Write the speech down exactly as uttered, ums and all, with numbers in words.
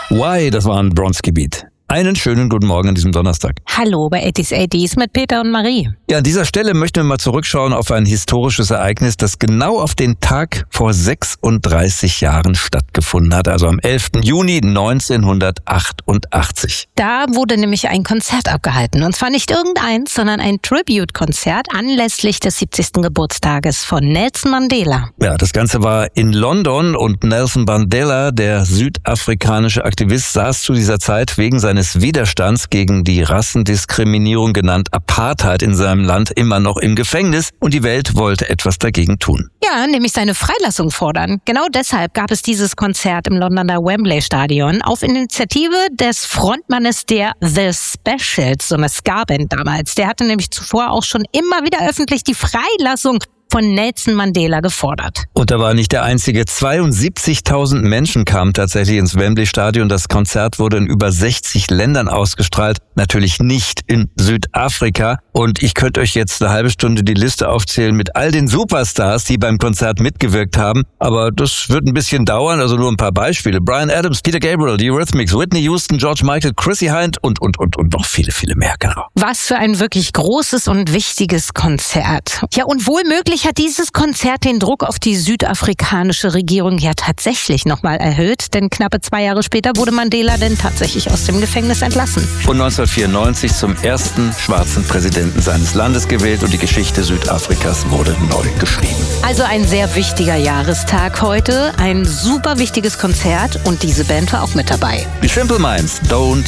Why, das war ein Bronski Beat. Einen schönen guten Morgen an diesem Donnerstag. Hallo bei achtzig achtzig mit Peter und Marie. Ja, an dieser Stelle möchten wir mal zurückschauen auf ein historisches Ereignis, das genau auf den Tag vor sechsunddreißig Jahren stattgefunden hat, also am elften Juni neunzehnhundertachtundachtzig. Da wurde nämlich ein Konzert abgehalten. Und zwar nicht irgendeins, sondern ein Tribute-Konzert anlässlich des siebzigsten Geburtstages von Nelson Mandela. Ja, das Ganze war in London und Nelson Mandela, der südafrikanische Aktivist, saß zu dieser Zeit wegen seines Widerstands gegen die Rassendiskriminierung, genannt Apartheid, in seinem Land immer noch im Gefängnis und die Welt wollte etwas dagegen tun. Ja, nämlich seine Freilassung fordern. Genau deshalb gab es dieses Konzert im Londoner Wembley Stadion auf Initiative des Frontmannes der The Specials, so eine Ska-Band damals. Der hatte nämlich zuvor auch schon immer wieder öffentlich die Freilassung von Nelson Mandela gefordert. Und da war nicht der einzige. zweiundsiebzigtausend Menschen kamen tatsächlich ins Wembley-Stadion. Das Konzert wurde in über sechzig Ländern ausgestrahlt. Natürlich nicht in Südafrika. Und ich könnte euch jetzt eine halbe Stunde die Liste aufzählen mit all den Superstars, die beim Konzert mitgewirkt haben. Aber das wird ein bisschen dauern, also nur ein paar Beispiele. Bryan Adams, Peter Gabriel, The Eurythmics, Whitney Houston, George Michael, Chrissy Hynde und, und, und, und noch viele, viele mehr, genau. Was für ein wirklich großes und wichtiges Konzert. Ja, und wohl möglich hat dieses Konzert den Druck auf die südafrikanische Regierung ja tatsächlich nochmal erhöht, denn knappe zwei Jahre später wurde Mandela denn tatsächlich aus dem Gefängnis entlassen. Und neunzehnhundertvierundneunzig zum ersten schwarzen Präsidenten seines Landes gewählt und die Geschichte Südafrikas wurde neu geschrieben. Also ein sehr wichtiger Jahrestag heute, ein super wichtiges Konzert und diese Band war auch mit dabei. Die Simple Minds, Don't